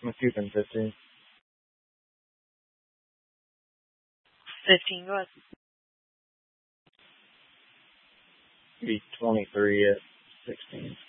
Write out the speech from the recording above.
I'm keeping 15. 15, go ahead. Be 23 at 16.